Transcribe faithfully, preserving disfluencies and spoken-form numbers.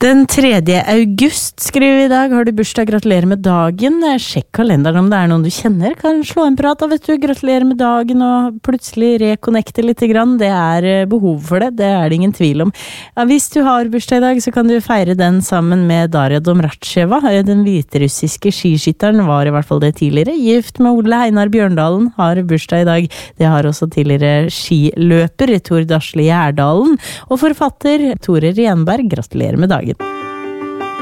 Den tredje august skriver vi I dag. Har du bursdag, gratulerer med dagen. Sjekk kalenderen om det er noen du kjenner. Kan slå en prat, da vet du. Gratulerer med dagen og plutselig reconnecte litt grann. Det er behov for det, det er det ingen tvil om. Ja, hvis du har bursdag I dag, så kan du feire den sammen med Daria Domracheva. Den hviterussiske skiskytteren var I hvert fall det tidligere. Gift med Ole Einar Bjørndalen, har bursdag I dag. Det har også tidligere skiløper Tor Dasle Gjerdalen. Og forfatter Tore Renberg, gratulerer med dagen.